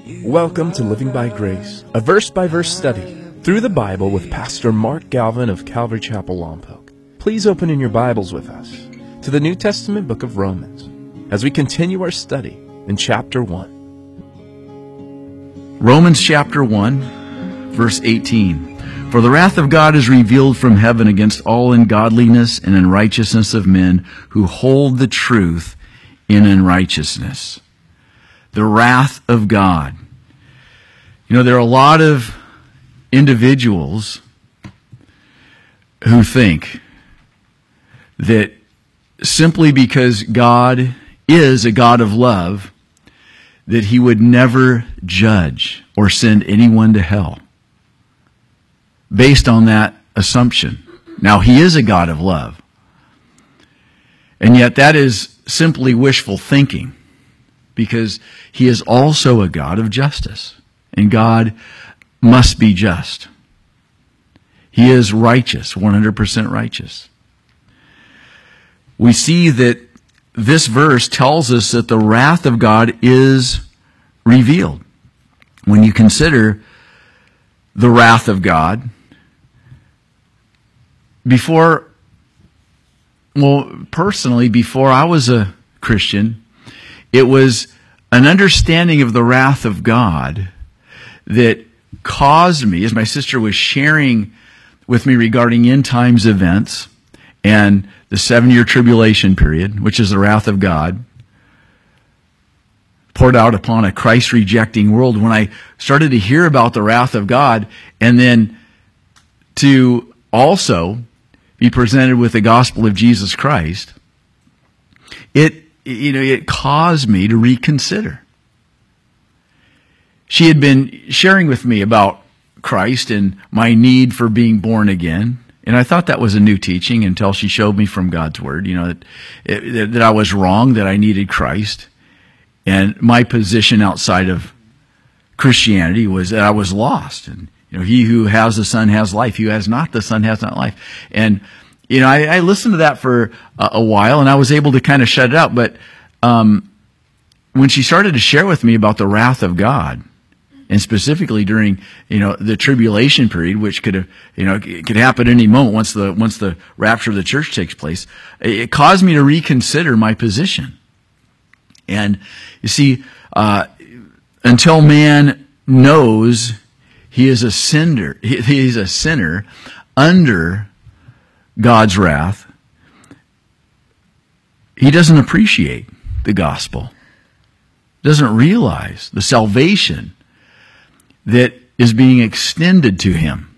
Welcome to Living by Grace, a verse-by-verse study through the Bible with Pastor Mark Galvin of Calvary Chapel, Lompoc. Please open in your Bibles with us to the New Testament book of Romans as we continue our study in chapter 1. Romans chapter 1, verse 18. For the wrath of God is revealed from heaven against all ungodliness and unrighteousness of men who hold the truth in unrighteousness. The wrath of God. You know, there are a lot of individuals who think that simply because God is a God of love, that He would never judge or send anyone to hell. Based on that assumption. Now, He is a God of love. And yet that is simply wishful thinking, because He is also a God of justice. And God must be just. He is righteous, 100% righteous. We see that this verse tells us that the wrath of God is revealed. When you consider the wrath of God, personally, before I was a Christian, it was an understanding of the wrath of God that caused me, as my sister was sharing with me regarding end times events and the 7-year tribulation period, which is the wrath of God, poured out upon a Christ-rejecting world. When I started to hear about the wrath of God, and then to also be presented with the gospel of Jesus Christ, it caused me to reconsider. She had been sharing with me about Christ and my need for being born again. And I thought that was a new teaching until she showed me from God's Word, that I was wrong, that I needed Christ. And my position outside of Christianity was that I was lost. And, he who has the Son has life. He who has not the Son has not life. And, I listened to that for a while, and I was able to kind of shut it out. But when she started to share with me about the wrath of God, and specifically during, the tribulation period, which could happen any moment once the rapture of the church takes place, it caused me to reconsider my position. And you see, until man knows he is a sinner, he's a sinner under God's wrath, he doesn't appreciate the gospel, doesn't realize the salvation that is being extended to him.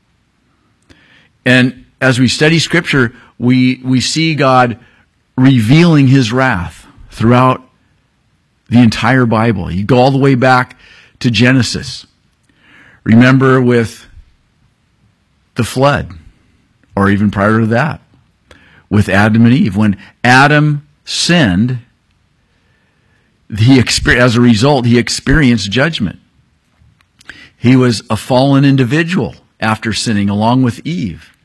And as we study Scripture, we see God revealing His wrath throughout the entire Bible. You go all the way back to Genesis. Remember with the flood, or even prior to that, with Adam and Eve. When Adam sinned, as a result, he experienced judgment. He was a fallen individual after sinning, along with Eve.